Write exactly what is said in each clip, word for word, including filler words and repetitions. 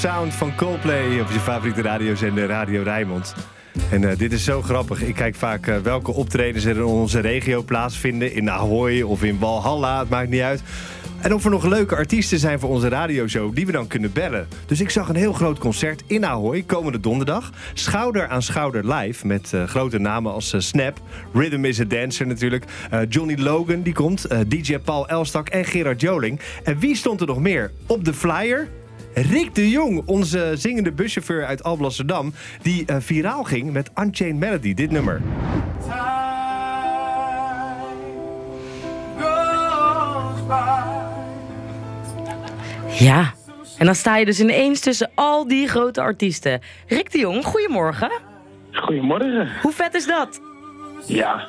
Sound van Coldplay op je favoriete radiozender Radio Rijnmond. En uh, dit is zo grappig. Ik kijk vaak uh, welke optredens er in onze regio plaatsvinden. In Ahoy of in Walhalla, het maakt niet uit. En of er nog leuke artiesten zijn voor onze radioshow die we dan kunnen bellen. Dus ik zag een heel groot concert in Ahoy komende donderdag. Schouder aan schouder live met uh, grote namen als uh, Snap. Rhythm is a Dancer natuurlijk. Uh, Johnny Logan die komt. Uh, D J Paul Elstak en Gerard Joling. En wie stond er nog meer op de flyer? Rick de Jong, onze zingende buschauffeur uit Alblasserdam, die uh, viraal ging met Unchained Melody, dit nummer. Ja, en dan sta je dus ineens tussen al die grote artiesten. Rick de Jong, goedemorgen. Goedemorgen. Hoe vet is dat? Ja,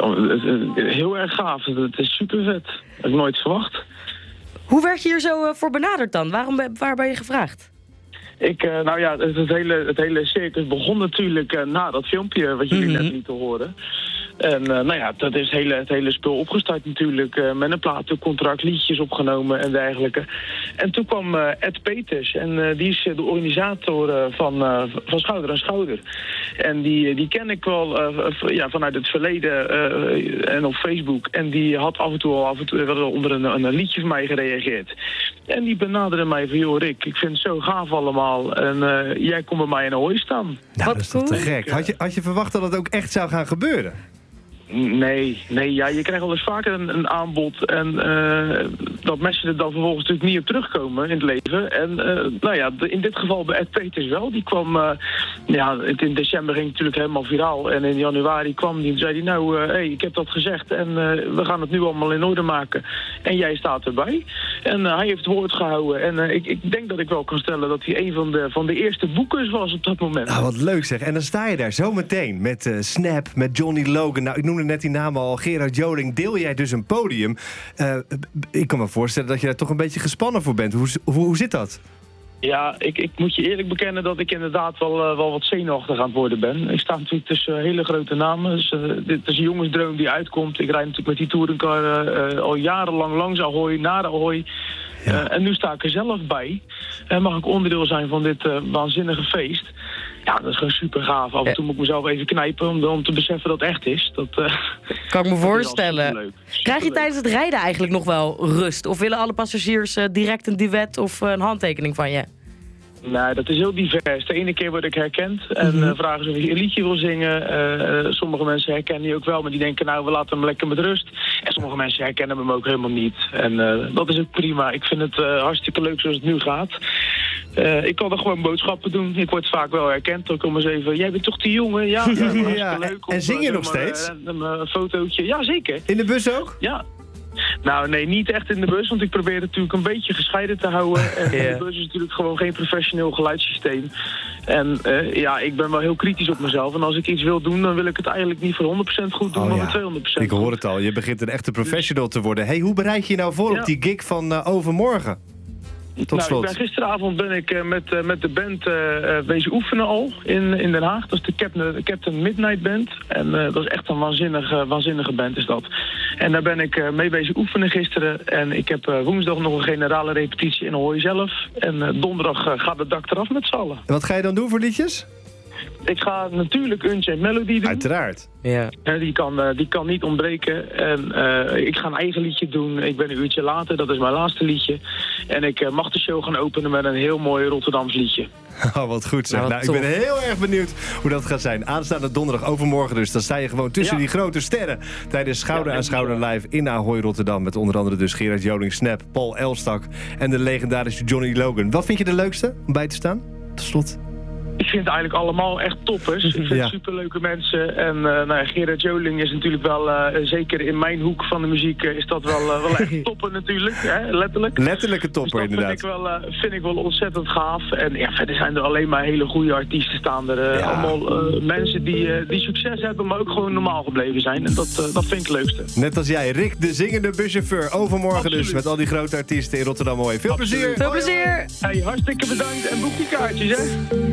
heel erg gaaf. Het is super vet. Dat heb ik nooit verwacht. Hoe werd je hier zo uh, voor benaderd dan? Waarom, be- waar ben je gevraagd? Ik, uh, nou ja, het, het, hele, het hele circus begon natuurlijk uh, na dat filmpje wat jullie Mm-hmm. net lieten horen. En uh, nou ja, dat is het hele, het hele spul opgestart natuurlijk. Uh, met een platencontract, liedjes opgenomen en dergelijke. En toen kwam uh, Ed Peters. En uh, die is de organisator uh, van, uh, van Schouder aan Schouder. En die, die ken ik wel uh, v- ja, vanuit het verleden uh, en op Facebook. En die had af en toe al af en toe wel onder een, een liedje van mij gereageerd. En die benaderde mij van, joh Rick, ik vind het zo gaaf allemaal. En uh, jij komt bij mij in Ahoy staan. Nou, Wat dat is toch te cool. gek. Had je, had je verwacht dat het ook echt zou gaan gebeuren? Nee, nee, ja, je krijgt wel eens vaker een, een aanbod en uh, dat mensen er dan vervolgens natuurlijk niet op terugkomen in het leven. En uh, nou ja, de, in dit geval bij Ed Peters wel. Die kwam, uh, ja, het in december ging het natuurlijk helemaal viraal. En in januari kwam die en zei hij, nou, uh, hey, ik heb dat gezegd en uh, we gaan het nu allemaal in orde maken. En jij staat erbij. En uh, hij heeft het woord gehouden. En uh, ik, ik denk dat ik wel kan stellen dat hij een van de, van de eerste boekers was op dat moment. Nou, wat leuk zeg. En dan sta je daar zo meteen met uh, Snap, met Johnny Logan. Nou, ik noemde net die namen al. Gerard Joling, deel jij dus een podium. Uh, ik kan me voorstellen dat je daar toch een beetje gespannen voor bent. Hoe, hoe, hoe zit dat? Ja, ik, ik moet je eerlijk bekennen dat ik inderdaad wel, uh, wel wat zenuwachtig aan het worden ben. Ik sta natuurlijk tussen uh, hele grote namen. Dus, uh, dit is een jongensdroom die uitkomt. Ik rijd natuurlijk met die touringcar uh, uh, al jarenlang langs Ahoy, naar Ahoy. Ja. Uh, en nu sta ik er zelf bij. En mag ik onderdeel zijn van dit uh, waanzinnige feest. Ja, dat is gewoon super gaaf. Af en toe moet ik mezelf even knijpen om, om te beseffen dat het echt is. Dat uh, Kan ik me voorstellen. superleuk. Superleuk. Krijg je tijdens het rijden eigenlijk nog wel rust? Of willen alle passagiers uh, direct een duet of uh, een handtekening van je? Nee, dat is heel divers. De ene keer word ik herkend en uh, vragen ze of ik een liedje wil zingen. Uh, uh, sommige mensen herkennen die ook wel, maar die denken nou, we laten hem lekker met rust. En sommige mensen herkennen hem ook helemaal niet. En uh, dat is ook prima. Ik vind het uh, hartstikke leuk zoals het nu gaat. Uh, ik kan er gewoon boodschappen doen. Ik word vaak wel herkend. Dan kom eens even, jij bent toch die jongen? Ja, ja, hartstikke Ja, leuk. en Of, zing je uh, nog maar, steeds? Uh, een, een fotootje. Ja, zeker. In de bus ook? Ja. Nou, nee, niet echt in de bus, want ik probeer het natuurlijk een beetje gescheiden te houden. En Yeah. de bus is natuurlijk gewoon geen professioneel geluidssysteem. En uh, ja, ik ben wel heel kritisch op mezelf. En als ik iets wil doen, dan wil ik het eigenlijk niet voor honderd procent goed doen, Oh, maar ja. voor tweehonderd procent Ik hoor goed. het al. Je begint een echte professional te worden. Hey, hoe bereid je je nou voor Ja. op die gig van uh, overmorgen? Tot nou, slot. ik ben, gisteravond ben ik uh, met, uh, met de band uh, uh, wezen oefenen al in, in Den Haag. Dat is de Captain, de Captain Midnight Band. En uh, dat is echt een waanzinnige, waanzinnige band is dat. En daar ben ik uh, mee wezen oefenen gisteren. En ik heb uh, woensdag nog een generale repetitie in Ahoy zelf. En uh, donderdag uh, gaat het dak eraf met z'n allen. En wat ga je dan doen voor liedjes? Ik ga natuurlijk Unchained Melody doen. Uiteraard. Ja. Hè, die, kan, uh, die kan niet ontbreken. En uh, ik ga een eigen liedje doen. Ik ben een uurtje later, dat is mijn laatste liedje. En ik uh, mag de show gaan openen met een heel mooi Rotterdams liedje. Oh, wat goed zeg. Nou, Nou, wat ik ben heel erg benieuwd hoe dat gaat zijn. Aanstaande donderdag overmorgen dus. Dan sta je gewoon tussen Ja. die grote sterren. Tijdens Schouder Ja, aan Schouder live in Ahoy Rotterdam. Met onder andere dus Gerard Joling, Snap, Paul Elstak en de legendarische Johnny Logan. Wat vind je de leukste om bij te staan? Tot slot. Ik vind het eigenlijk allemaal echt toppers. Ik vind Ja. het superleuke mensen. En uh, nou ja, Gerard Joling is natuurlijk wel, uh, zeker in mijn hoek van de muziek, uh, is dat wel, uh, wel echt toppen natuurlijk. Hè, letterlijk. Letterlijke topper Dus dat inderdaad. Vind ik, wel, uh, vind ik wel ontzettend gaaf. En ja, verder zijn er alleen maar hele goede artiesten staan er. Uh, Ja. Allemaal uh, mensen die, uh, die succes hebben, maar ook gewoon normaal gebleven zijn. En dat, uh, dat vind ik het leukste. Net als jij, Rick, de zingende buschauffeur. Overmorgen dus Absoluut. met al die grote artiesten in Rotterdam. Mooi. Veel Absoluut. plezier. Veel Hoi, hoi. plezier! Hey, hartstikke bedankt en boek die kaartjes, hè.